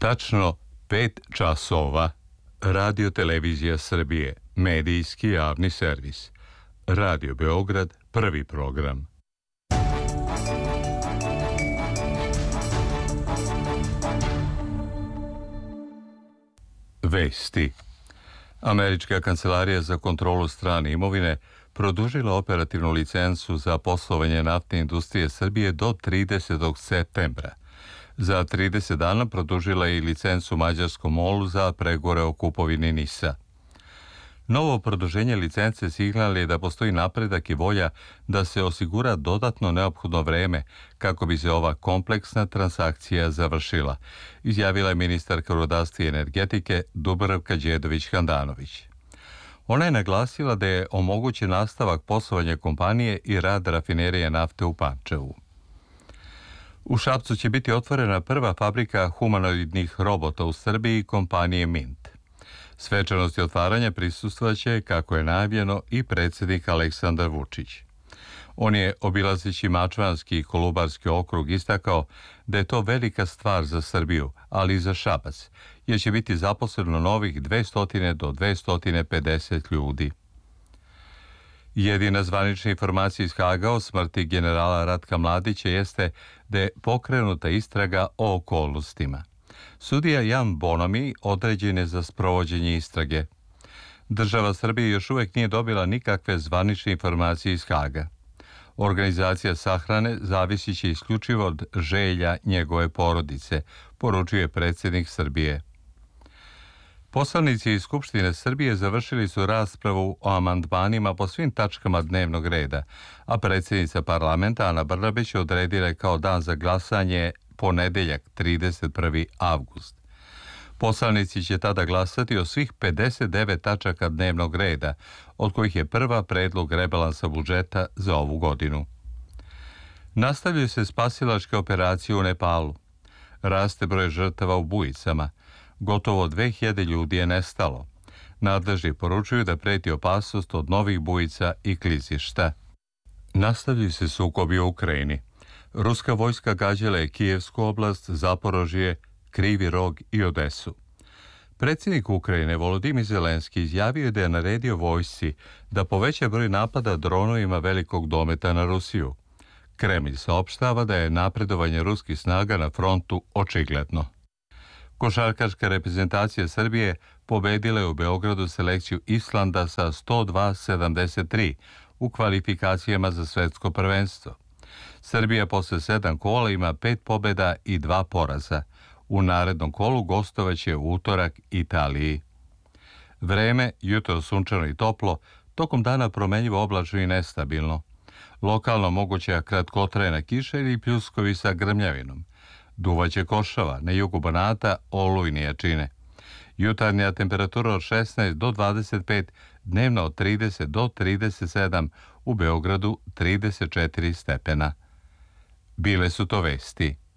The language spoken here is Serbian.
Tačno 5 časova. Radio Televizija Srbije, medijski javni servis. Radio Beograd, prvi program. Vesti. Američka kancelarija za kontrolu strane imovine produžila operativnu licencu za poslovanje naftne industrije Srbije do 30. septembra. Za 30 dana produžila je i licencu mađarskom MOL-u za pregovore o kupovini NIS-a. Novo produženje licence signal je da postoji napredak i volja da se osigura dodatno neophodno vreme kako bi se ova kompleksna transakcija završila, izjavila je ministarka rudarstva i energetike Dubravka Đedović-Handanović. Ona je naglasila da je omogućen nastavak poslovanja kompanije i rad rafinerije nafte u Pančevu. U Šapcu će biti otvorena prva fabrika humanoidnih robota u Srbiji kompanije Mint. Svečanosti otvaranja prisustvovaće, kako je najavljeno, i predsjednik Aleksandar Vučić. On je, obilazeći Mačvanski i Kolubarski okrug, istakao da je to velika stvar za Srbiju, ali i za Šabac, jer će biti zaposleno novih 200 do 250 ljudi. Jedina zvanična informacija iz Haga o smrti generala Ratka Mladića jeste da je pokrenuta istraga o okolnostima. Sudija Jan Bonomi određen je za sprovođenje istrage. Država Srbije još uvijek nije dobila nikakve zvanične informacije iz Haga. Organizacija sahrane zavisit će isključivo od želja njegove porodice, poručuje predsjednik Srbije. Poslanici iz Skupštine Srbije završili su raspravu o amandmanima po svim tačkama dnevnog reda, a predsjednica parlamenta Ana Brnabić odredila je kao dan za glasanje ponedeljak 31. avgust. Poslanici će tada glasati o svih 59 tačaka dnevnog reda, od kojih je prva predlog rebalansa budžeta za ovu godinu. Nastavljaju se spasilačke operacije u Nepalu. Raste broj žrtava u bujicama. Gotovo 2000 ljudi je nestalo. Nadležni poručuju da preti opasnost od novih bujica i klizišta. Nastavljaju se sukobi u Ukrajini. Ruska vojska gađala je Kijevsku oblast, Zaporožje, Krivi Rog i Odesu. Predsjednik Ukrajine Volodimir Zelenski izjavio je da je naredio vojsci da poveća broj napada dronovima velikog dometa na Rusiju. Kremlj saopštava da je napredovanje ruskih snaga na frontu očigledno. Košarkaška reprezentacija Srbije pobedila je u Beogradu selekciju Islanda sa 102-73 u kvalifikacijama za svetsko prvenstvo. Srbija posle 7 kola ima 5 pobjeda i 2 poraza. U narednom kolu gostovaće u utorak Italiji. Vreme, jutro sunčano i toplo, tokom dana promenljivo oblačno i nestabilno. Lokalno moguća kratkotrajna kiša ili pljuskovi sa grmljavinom. Duvaće košava, na jugu Banata olujne jačine. Jutarnja temperatura od 16 do 25, dnevno od 30 do 37, u Beogradu 34 stepena. Bile su to vesti.